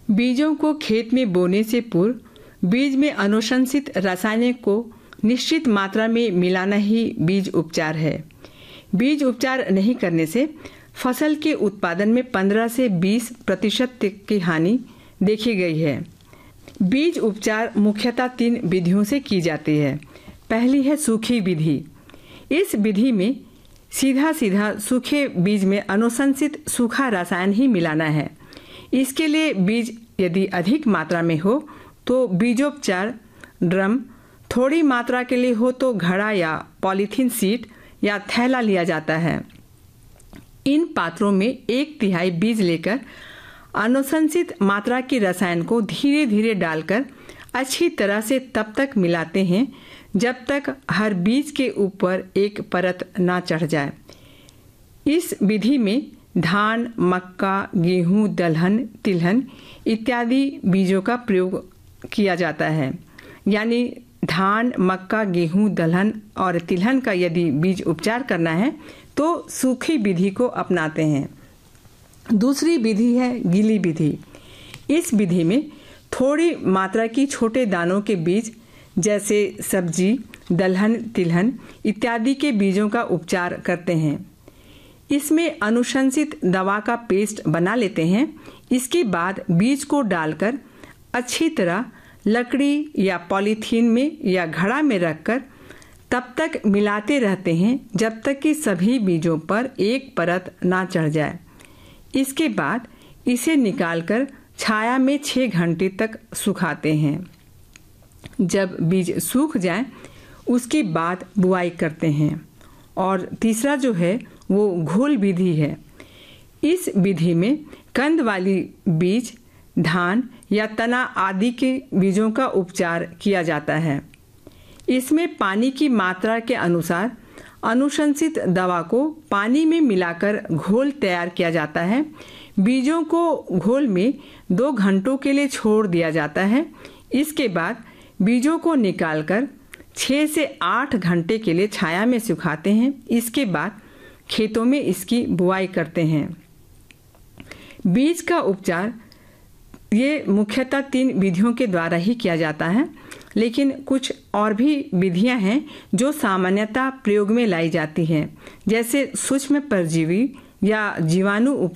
बीजों को खेत में बोने से पूर्व बीज में अनुशंसित रासायनिक को निश्चित मात्रा में मिलाना ही बीज उपचार है। बीज उपचार नहीं करने से फसल के उत्पादन में 15 से 20% की हानि देखी गई है। बीज उपचार मुख्यतः 3 विधियों से की जाती है। पहली है सूखी विधि। इस विधि में सीधा सूखे बीज में अनुशंसित सूखा रसायन ही मिलाना है। इसके लिए बीज यदि अधिक मात्रा में हो तो बीजोपचार ड्रम, थोड़ी मात्रा के लिए हो तो घड़ा या पॉलीथीन सीट या थैला लिया जाता है। इन पात्रों में 1/3 बीज लेकर अनुशंसित मात्रा की रसायन को धीरे धीरे डालकर अच्छी तरह से तब तक मिलाते हैं जब तक हर बीज के ऊपर एक परत ना चढ़ जाए। इस विधि में धान, मक्का, गेहूं, दलहन, तिलहन इत्यादि बीजों का प्रयोग किया जाता है। यानी धान, मक्का, गेहूं, दलहन और तिलहन का यदि बीज उपचार करना है तो सूखी विधि को अपनाते हैं। दूसरी विधि है गीली विधि। इस विधि में थोड़ी मात्रा की छोटे दानों के बीज जैसे सब्जी, दलहन, तिलहन इत्यादि के बीजों का उपचार करते हैं। इसमें अनुशंसित दवा का पेस्ट बना लेते हैं। इसके बाद बीज को डालकर अच्छी तरह लकड़ी या पॉलीथीन में या घड़ा में रखकर तब तक मिलाते रहते हैं जब तक कि सभी बीजों पर एक परत ना चढ़ जाए। इसके बाद इसे निकालकर छाया में 6 घंटे तक सुखाते हैं। जब बीज सूख जाए उसके बाद बुआई करते हैं। और तीसरा जो है वो घोल विधि है। इस विधि में कंद वाली बीज, धान या तना आदि के बीजों का उपचार किया जाता है। इसमें पानी की मात्रा के अनुसार अनुशंसित दवा को पानी में मिलाकर घोल तैयार किया जाता है। बीजों को घोल में 2 घंटों के लिए छोड़ दिया जाता है। इसके बाद बीजों को निकालकर 6 से 8 घंटे के लिए छाया में सुखाते हैं। इसके बाद खेतों में इसकी बुआई करते हैं। बीज का उपचार ये मुख्यतः 3 विधियों के द्वारा ही किया जाता है, लेकिन कुछ और भी विधियां हैं जो सामान्यतः प्रयोग में लाई जाती हैं, जैसे सूक्ष्म परजीवी या जीवाणु